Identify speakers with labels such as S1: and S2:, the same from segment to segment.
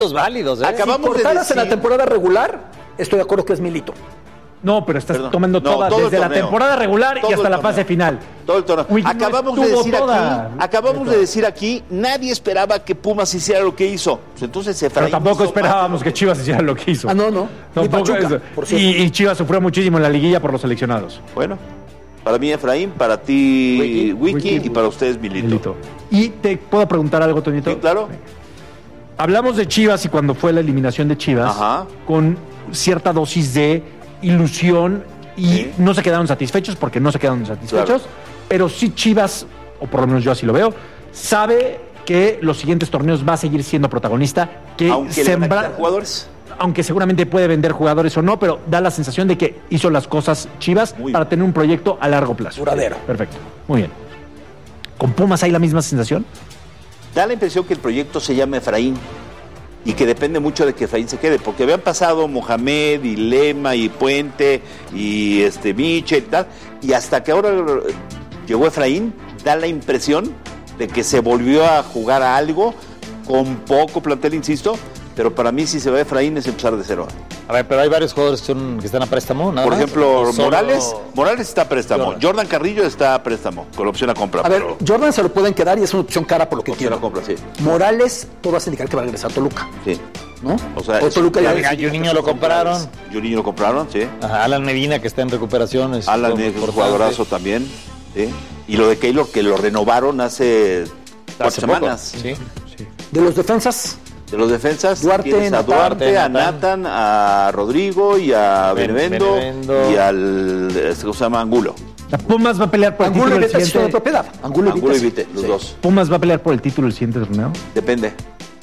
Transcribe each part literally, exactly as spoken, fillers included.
S1: válidos, ¿eh?
S2: Acabamos
S3: si cortaras
S2: de decir...
S3: en la temporada regular, estoy de acuerdo que es Milito.
S4: No, pero estás
S2: Perdón.
S4: tomando
S2: No,
S4: todas,
S2: todo el
S4: desde la
S2: torneo.
S4: temporada regular
S2: Todo
S4: y hasta
S2: el
S4: la
S2: torneo.
S4: fase final.
S2: Todo el torneo.
S4: Uy, no
S2: acabamos de
S4: estuvo
S2: decir
S4: toda.
S2: aquí, acabamos de decir aquí, nadie esperaba que Pumas hiciera lo que hizo. Pues entonces Efraín
S4: Pero tampoco
S2: hizo
S4: esperábamos
S2: más.
S4: que Chivas hiciera lo que hizo.
S3: Ah, no, no. Ni
S4: Tampoco
S3: Pachuca,
S4: eso.
S3: por cierto.
S4: Y, y Chivas sufrió muchísimo en la liguilla por los seleccionados.
S2: Bueno, para mí Efraín, para ti Wiki,
S4: Wiki,
S2: y para ustedes Milito.
S4: Milito. Y te puedo preguntar algo, Toñito.
S2: Sí, claro.
S4: Hablamos de Chivas y cuando fue la eliminación de Chivas,
S2: Ajá.
S4: con cierta dosis de ilusión y
S2: Sí.
S4: no se quedaron satisfechos porque no se quedaron satisfechos,
S2: Claro.
S4: pero sí Chivas, o por lo menos yo así lo veo, sabe que los siguientes torneos va a seguir siendo protagonista, que
S2: Aunque le van a
S4: sembra-
S2: quitar jugadores.
S4: aunque seguramente puede vender jugadores o no, pero da la sensación de que hizo las cosas Chivas
S2: Muy
S4: para
S2: bien.
S4: tener un proyecto a largo plazo.
S3: Duradero.
S4: Perfecto, muy bien. ¿Con Pumas hay la misma sensación?
S2: Da la impresión que el proyecto se llama Efraín y que depende mucho de que Efraín se quede, porque habían pasado Mohamed y Lema y Puente y este Michel y tal, y hasta que ahora llegó Efraín, da la impresión de que se volvió a jugar a algo con poco plantel, insisto, pero para mí si se va Efraín es empezar de cero.
S1: A ver, pero hay varios jugadores que, son, que están a préstamo, nada
S2: Por
S1: más.
S2: ejemplo,
S1: Solo-
S2: Morales, Morales está a préstamo,
S1: Jordan.
S2: Jordan Carrillo está a préstamo, con opción a compra.
S3: A ver,
S2: pero
S3: Jordan se lo pueden quedar y es una opción cara por lo que
S2: opción
S3: quiero.
S2: a compra, sí.
S3: Morales, todo hace indicar que va a regresar a Toluca,
S2: sí.
S3: ¿no?
S2: O sea, es-
S3: Toluca ya
S1: A Juninho lo compraron.
S2: Juninho lo compraron, sí.
S1: Ajá, Alan Medina, que está en recuperación. Es
S2: Alan
S1: muy
S2: es un
S1: importante.
S2: jugadorazo también, ¿sí? Y lo de Keylor, que lo renovaron hace cuatro
S1: Hace poco,
S2: semanas.
S1: Sí.
S3: de los defensas,
S2: De los defensas,
S3: Duarte,
S2: tienes a
S3: Natán.
S2: Duarte, a
S1: Natán.
S2: Nathan, a Rodrigo y a
S1: Ben-
S2: Benevendo,
S1: Benevendo.
S2: y al, este, ¿cómo se llama? Angulo.
S4: La Pumas va a pelear por el
S3: Angulo y
S4: título el
S3: Vite es de
S4: siguiente.
S3: propiedad. Angulo y
S2: Angulo y
S3: Vite.
S2: Vite, los
S3: Sí.
S2: dos.
S4: Pumas va a pelear por el título el siguiente torneo.
S2: Depende.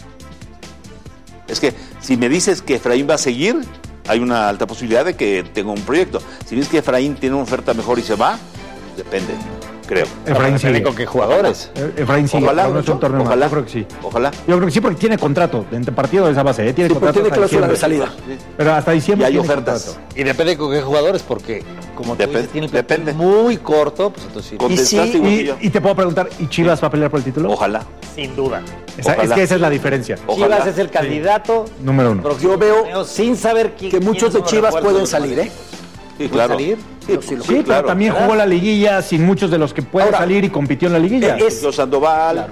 S2: Es que si me dices que Efraín va a seguir, hay una alta posibilidad de que tenga un proyecto. Si dices que Efraín tiene una oferta mejor y se va, depende, creo.
S4: Efraín
S1: Depende
S4: sigue.
S1: con qué jugadores.
S4: Eh, Efraín sigue.
S2: Ojalá,
S4: pero no es un
S2: ¿no?
S4: torneo más.
S2: Ojalá.
S4: Yo creo que sí.
S2: Ojalá.
S4: Yo creo que sí, porque tiene contrato. Entre partido de esa base, ¿eh? Tiene
S3: Sí, pero
S4: contrato
S3: tiene
S4: hasta
S3: cláusula de
S4: diciembre.
S3: salida.
S4: Pero hasta diciembre.
S2: Y hay
S4: tiene
S2: ofertas.
S4: contrato.
S1: Y depende con qué jugadores, porque como tú
S2: Depende-
S1: dices, tiene el plantel
S2: depende.
S1: muy corto, pues entonces sí.
S2: Con-
S3: Y
S2: Contestaste
S3: sí,
S2: igual que
S4: Y,
S2: yo.
S4: y te puedo preguntar, ¿y Chivas va a pelear por el título?
S2: Ojalá.
S1: Sin duda.
S4: Esa- es
S2: Ojalá.
S4: que esa es la diferencia.
S2: Ojalá.
S1: Chivas es el candidato
S4: Número uno.
S1: próximo
S3: Yo veo
S1: torneo, sin saber quién,
S3: que muchos
S1: quiénes
S3: de
S1: son los
S3: Chivas
S1: refuerzos
S3: pueden
S1: de los
S3: salir, ¿eh?
S1: equipos.
S2: Sí, claro.
S1: salir?
S2: Sí,
S3: Yo sí lo
S4: Sí, pero
S2: claro.
S4: también
S1: ¿verdad?
S4: jugó la liguilla sin muchos de los que pueden
S3: Ahora,
S4: salir y compitió en la liguilla.
S3: eh, es-
S2: Los Sandoval.
S3: Claro.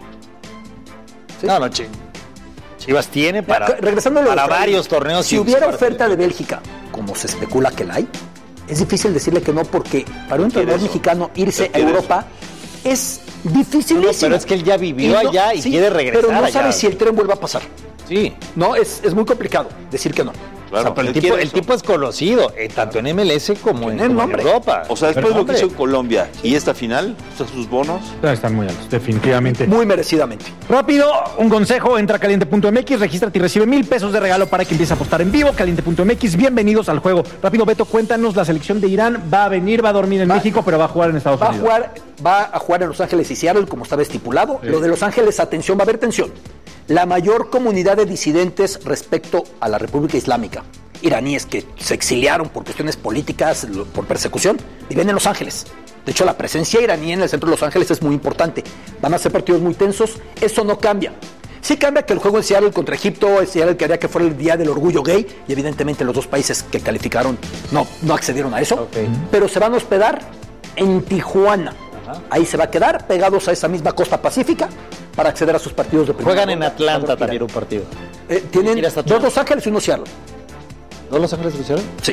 S3: Sí.
S1: No, no, Chi- Chivas tiene para,
S3: Mira, regresando a lo de
S1: para
S3: Efraín,
S1: varios torneos.
S3: Si
S1: y
S3: hubiera
S1: partidos.
S3: oferta de Bélgica, como se especula que la hay, es difícil decirle que no, porque para un
S2: Quiere
S3: entrenador
S2: eso.
S3: mexicano irse a
S2: Quiere
S3: Europa es
S1: No,
S3: dificilísimo.
S1: no, pero es que él ya vivió
S3: no-
S1: allá y
S3: sí,
S1: quiere regresar
S3: Pero no
S1: allá.
S3: sabe si el tren vuelva a pasar.
S1: Sí.
S3: No, es, es muy complicado decir que no.
S2: Claro,
S1: O sea, pero el,
S2: él
S1: tipo,
S2: quiere
S1: el
S2: eso.
S1: tipo es conocido, eh, tanto en M L S como en,
S3: Tiene
S1: como en
S3: nombre.
S1: Europa.
S2: O sea, después
S1: Pero,
S2: de lo que
S1: hombre,
S2: hizo en Colombia y esta final, o sea, sus bonos.
S4: Están muy altos, definitivamente.
S3: Muy merecidamente.
S4: Rápido, un consejo, entra a caliente punto m x, regístrate y recibe mil pesos de regalo para que empieces a apostar en vivo. caliente punto m x, bienvenidos al juego. Rápido, Beto, cuéntanos, la selección de Irán va a venir, va a dormir en
S3: Va-
S4: México, pero va a jugar en Estados
S3: Va a
S4: Unidos.
S3: jugar, va a jugar en Los Ángeles y Seattle, como estaba estipulado. Lo de Los Ángeles, atención, va a haber tensión. La mayor comunidad de disidentes respecto a la República Islámica, iraníes que se exiliaron por cuestiones políticas, lo- por persecución, viven en Los Ángeles. De hecho, la presencia iraní en el centro de Los Ángeles es muy importante. Van a ser partidos muy tensos. Eso no cambia. Sí cambia que el juego en Seattle contra Egipto, es Seattle que haría que fuera el Día del Orgullo Gay, y evidentemente los dos países que calificaron no, no accedieron a eso.
S1: Ok.
S3: Pero se van a hospedar en Tijuana. Ahí se va a quedar pegados a esa misma costa pacífica para acceder a sus partidos de primera
S1: Juegan en
S3: ronda.
S1: Atlanta también un partido.
S3: Eh, tienen
S1: Ir hasta
S3: dos
S1: Atlanta.
S3: Los Ángeles y uno Seattle.
S1: ¿No Los Ángeles Cruzeros?
S3: Sí.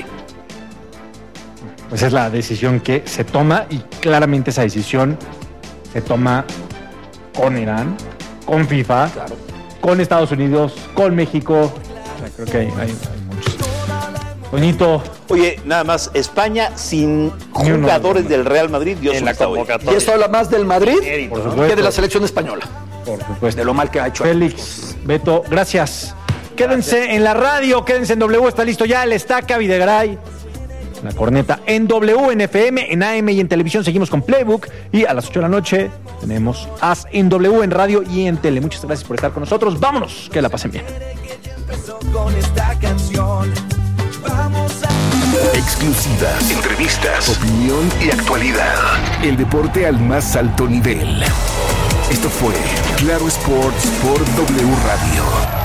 S4: Pues es la decisión que se toma y claramente esa decisión se toma con Irán, con FIFA,
S3: Claro.
S4: con Estados Unidos, con México. O sea, creo que hay, hay- hay muchos. Bonito.
S2: Oye, nada más, España sin
S4: Ni uno.
S2: jugadores del Real Madrid, Dios
S1: En la
S2: está hoy.
S3: Y
S1: convocatoria.
S3: esto habla más del Madrid
S1: Inédito,
S4: Por
S1: ¿no?
S4: supuesto.
S3: que de la selección española.
S4: Por supuesto.
S3: De lo mal que ha hecho.
S4: Félix, Beto, gracias. Quédense en la radio, quédense en W, está listo ya el Estaca Videgaray. La corneta en W, en F M, en A M y en televisión. Seguimos con Playbook y a las ocho de la noche tenemos As en W, en radio y en tele. Muchas gracias por estar con nosotros. Vámonos, que la pasen bien.
S5: Con esta canción vamos a
S6: Exclusivas, entrevistas, opinión y actualidad. El deporte al más alto nivel. Esto fue Claro Sports por W Radio.